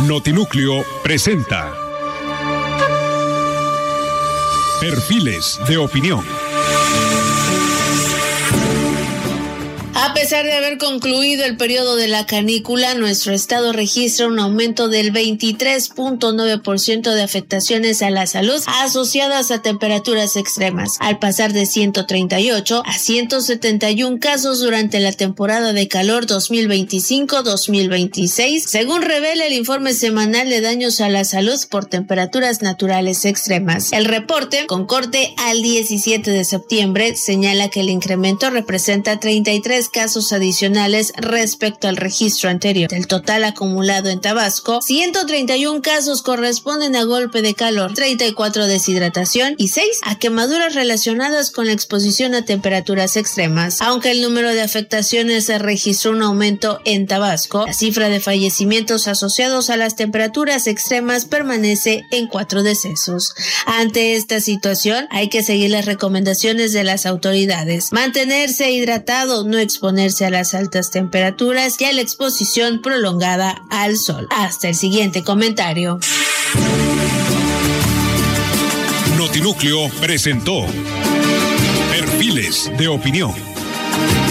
Notinúcleo presenta Perfiles de Opinión. A pesar de haber concluido el periodo de la canícula, nuestro estado registra un aumento del 23.9% de afectaciones a la salud asociadas a temperaturas extremas, al pasar de 138 a 171 casos durante la temporada de calor 2025-2026, según revela el informe semanal de daños a la salud por temperaturas naturales extremas. El reporte, con corte al 17 de septiembre, señala que el incremento representa 33 casos adicionales respecto al registro anterior. Del total acumulado en Tabasco, 131 casos corresponden a golpe de calor, 34 a deshidratación y 6 a quemaduras relacionadas con la exposición a temperaturas extremas. Aunque el número de afectaciones registró un aumento en Tabasco, la cifra de fallecimientos asociados a las temperaturas extremas permanece en 4 decesos. Ante esta situación, hay que seguir las recomendaciones de las autoridades: mantenerse hidratado, no exponerse a las altas temperaturas y a la exposición prolongada al sol. Hasta el siguiente comentario. Notinúcleo presentó Perfiles de Opinión.